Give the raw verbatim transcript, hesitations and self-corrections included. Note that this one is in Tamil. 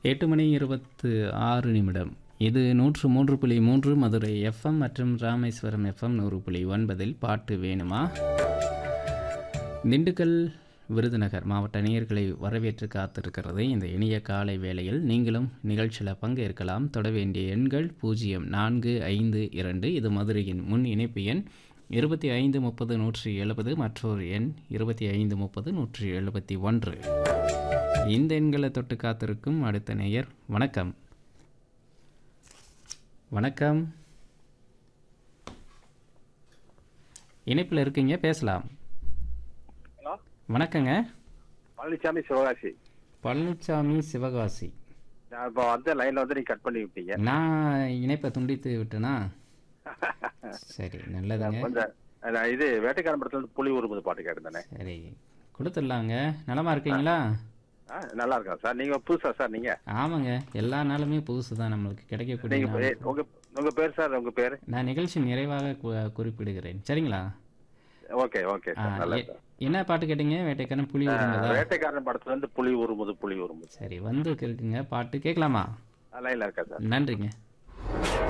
எட்டு மணி இருபத்து ஆறு நிமிடம். இது நூற்று மூன்று புள்ளி மூன்று மதுரை எஃப்எம் மற்றும் ராமேஸ்வரம் எஃப்எம் நூறு புள்ளி ஒன்பதில் பாட்டு வேணுமா? திண்டுக்கல் விருதுநகர் மாவட்ட நேயர்களை வரவேற்று காத்திருக்கிறது இந்த இனிய காலை வேளையில். நீங்களும் நிகழ்ச்சியில் பங்கேற்கலாம். தொட வேண்டிய எண்கள் பூஜ்ஜியம் நான்கு ஐந்து இரண்டு, இது மதுரையின் முன் இணைப்பு எண். இருபத்தி ஐந்து முப்பது நூற்றி எழுபது மற்றொரு எண் இருபத்தி ஐந்து முப்பது நூற்றி எழுபத்தி ஒன்று. இந்த எண்களை தொட்டு காத்திருக்கும் அடுத்த நேயர். வணக்கம். வணக்கம், இணைப்பில் இருக்கீங்க, பேசலாம். ஹலோ, வணக்கங்க. பழனிசாமி சிவகாசி. பழனிசாமி சிவகாசி. நான் இப்போ வந்து லைன்ல வந்து நீங்க கட் பண்ணி விட்டீங்க. நான் இணைப்பை துண்டித்து விட்டேனா? சரி, நல்லதுங்க. கொஞ்சம் நான் இது வேட்டைக்காரன் படத்துல இருந்து புலி உருமுது பாட்டு கேட்டிருந்தேனே. சரி, கொடுத்துடலாங்க. நலமா இருக்கீங்களா? ஆ, நல்லா இருக்கேன் சார். நீங்க புதுசா சார்? நீங்க? ஆமாங்க, எல்லா நாளுமே புதுசு தான் நம்மளுக்கு கிடைக்கக்கூடிய நீங்க நாள். ஏ, உங்க உங்க பேர் சார்? உங்க பேரு? நான் நிகழ்ச்சி நிறைவாக கு- குறிப்பிடுகிறேன். சரிங்களா? ஓகே ஓகே ஆ, சார், நல்லா எ- சார். என்ன பாட்டு கேட்டீங்க? வேட்டைக்காரன் புலி உருண்டதா? வேட்டைக்காரன் படத்துல இருந்து புலி உருமுது புலி உருமுது. சரி, வந்து இருக்குங்க பாட்டு கேட்கலாமா? லைன்ல இருக்கா சார்? நன்றிங்க.